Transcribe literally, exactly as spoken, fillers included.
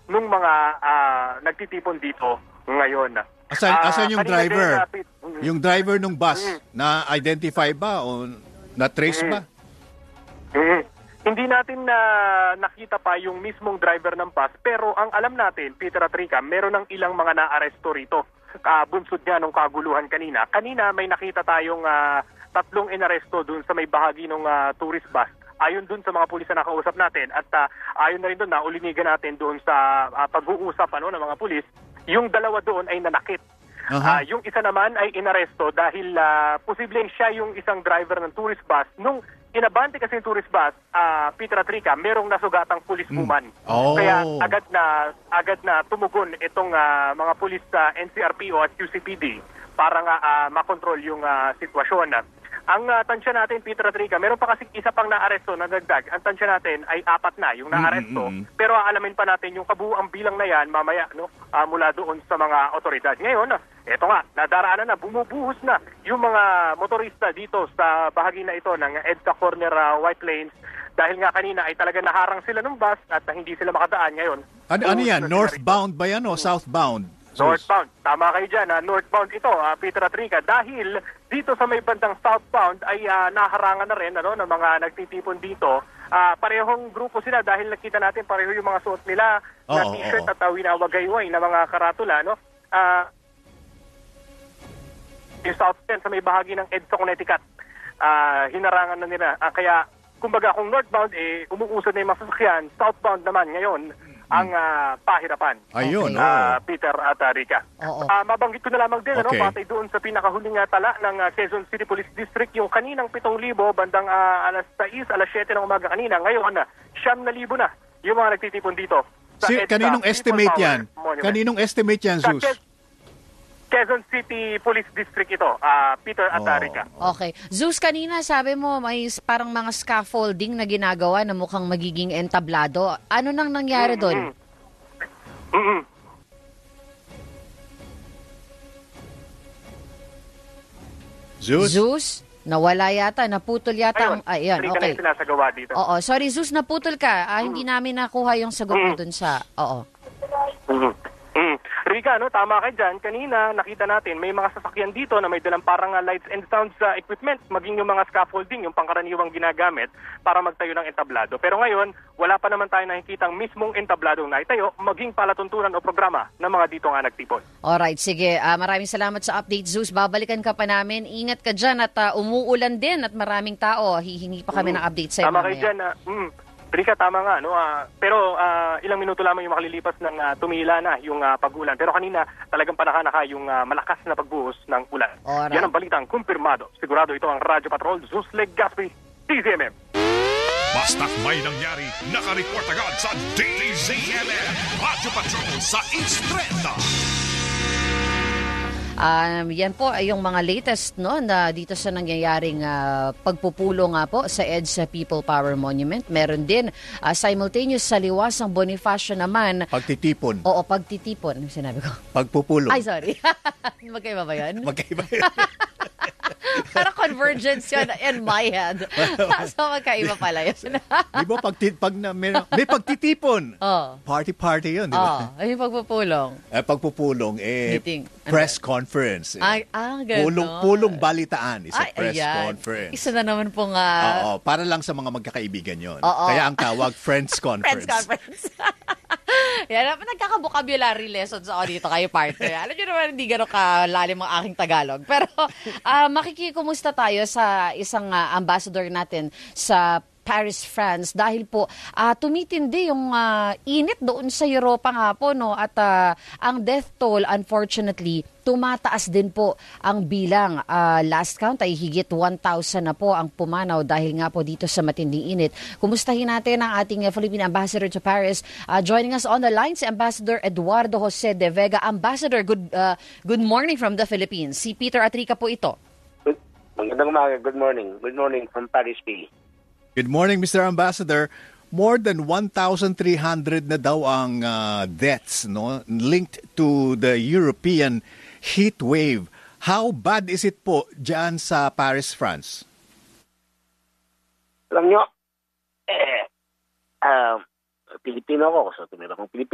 ng mga uh, nagtitipon dito ngayon. Asan, uh, asan yung driver? Din, uh, yung driver ng bus, mm, na-identify ba o na-trace mm, ba? Mm, hindi natin na nakita pa yung mismong driver ng bus, pero ang alam natin, Peter at Rica, meron ng ilang mga na-aresto rito. Uh, bunsod nga nung kaguluhan kanina. Kanina may nakita tayong uh, tatlong inaresto dun sa may bahagi ng uh, tourist bus. Ayon dun sa mga pulis na nakausap natin at uh, ayon na rin dun na ulinigan natin doon sa uh, pag-uusap ano, ng mga pulis, yung dalawa doon ay nanakit. Uh-huh. Uh, yung isa naman ay inaresto dahil uh, posibleng siya yung isang driver ng tourist bus. Nung inabante kasi yung tourist bus, uh, Peter at Rica, merong nasugatang policewoman. Mm. Oh. Kaya agad na agad na tumugon itong uh, mga pulis sa N C R P O at Q C P D para nga uh, makontrol yung uh, sitwasyon. Ang uh, tansya natin, Peter at Rica, meron pa kasi isa pang naaresto na dagdag. Ang tansya natin ay apat na yung naaresto. Mm-hmm. Pero aalamin pa natin yung kabuuang bilang na yan mamaya no, uh, mula doon sa mga otoridad. Ngayon, eto nga, nadaraanan na, bumubuhos na yung mga motorista dito sa bahagi na ito ng EDSA Corner uh, White Lanes. Dahil nga kanina ay talaga naharang sila ng bus at uh, hindi sila makadaan ngayon. Ano, ano yan? Northbound ba yan o southbound? Northbound. Tama kayo dyan. Uh, northbound ito, uh, Peter at Rica. Dahil dito sa may bandang southbound ay uh, naharangan na rin ano, ng mga nagtitipon dito. Uh, parehong grupo sila dahil nakita natin pareho yung mga suot nila oh, na t-shirt oh, oh. at uh, winawagayway na mga karatula. No? Uh, yung South End sa may bahagi ng EDSA Connecticut, uh, hinarangan na nila. Uh, kaya, kumbaga kung northbound, eh, umuusad na yung mga sasakyan. Southbound naman ngayon, ang uh, pahirapan. Ayun, okay. uh, oh. Peter at uh, Rica. Oh, oh. Uh, mabanggit ko na lamang din, okay. ano, patay doon sa pinakahuling uh, tala ng uh, Quezon City Police District, yung kaninang pitong libo, bandang uh, alas sais, alas siyete ng umaga kanina. Ngayon, uh, siyam na libo na yung mga nagtitipon dito. Sa Si, EDSA, kaninong estimate yan? Monument. Kaninong estimate yan, Zeus? Sa Quezon City Police District ito, uh, Peter at oh. Rica. Okay. Zeus, kanina sabi mo may parang mga scaffolding na ginagawa na mukhang magiging entablado. Ano nang nangyari doon? Mm-hmm. Mm-hmm. Zeus? Zeus? Nawala yata, naputol yata. Ang, ayun, ayun, okay. na yung sinasagawa dito. Oo, sorry Zeus, naputol ka. Ah, hindi namin nakuha yung sagot mo Mm. dun sa, oo. Mm-hmm. Mm. Rica, no, tama ka dyan. Kanina, nakita natin, may mga sasakyan dito na may dalang parang uh, lights and sounds uh, equipment, maging yung mga scaffolding, yung pangkaraniwang ginagamit para magtayo ng entablado. Pero ngayon, wala pa naman tayo nakikitang mismong entablado na itayo, maging palatuntunan o programa ng mga dito nga nagtipon. Alright, sige. Uh, maraming salamat sa update, Zeus. Babalikan ka pa namin. Ingat ka dyan at uh, umuulan din at maraming tao. Hihingi pa kami mm. ng update sa'yo tama mamaya. kayo dyan. Uh, mm. Rika, tama nga, no? Uh, pero uh, ilang minuto lamang yung makalilipas ng uh, tumila na yung uh, pag-ulan. Pero kanina, talagang panaka-naka yung uh, malakas na pagbuhos ng ulan. Alright. Yan ang balitang kumpirmado. Sigurado ito ang Radyo Patrol, Zeus Legazpi, D Z M M. Basta't may nangyari, naka-report agad sa Daily Z M M. Radyo Patrol sa East Trenda. Um, yan po ay yung mga latest no na dito sa nangyayaring uh, pagpupulo nga po sa EDSA People Power Monument. Meron din uh, simultaneous sa Liwasang Bonifacio naman. Pagtitipon. Oo, pagtitipon. Ano sinabi ko? Pagpupulo. Ay, sorry. Magkaiba ba yun? Magkaiba yun. Parang convergence yun in my head. So magkaiba pala yun. Di ba pag, pag na, may, may pagtitipon? Oh. Party-party yun, di ba? Oh, ay pagpupulong. Eh, pagpupulong, eh, Meeting. press conference. Eh. Ay, ah, gano'n. Pulong, pulong balitaan is a ay, press ayan. conference. Isa na naman pong... Uh, Oo, para lang sa mga magkakaibigan yun. Oo. Kaya ang tawag, Friends Conference. Friends conference. Yan, nagkaka-vocabulary lessons ako dito kayo partner. Alam nyo naman, hindi gano'ng kalalim ang aking Tagalog. Pero uh, makikikumusta tayo sa isang uh, ambassador natin sa Paris, France dahil po uh, tumitindi yung uh, init doon sa Europa nga po no at uh, ang death toll unfortunately tumataas din po ang bilang. Uh, last count ay higit one thousand na po ang pumanaw dahil nga po dito sa matinding init. Kumustahin natin ang ating uh, Philippine Ambassador to Paris. Uh, joining us on the line si Ambassador Eduardo Jose de Vega. Ambassador, good uh, good morning from the Philippines. Si Peter Atrica po ito. Good, magandang umaga. Good morning. Good morning from Paris, P. Good morning, Mister Ambassador. More than one thousand three hundred na daw ang uh, deaths no linked to the European heat wave. How bad is it po dyan sa Paris, France? Alam nyo, eh, uh, Pilipino ako, so tumira akong Pilipino.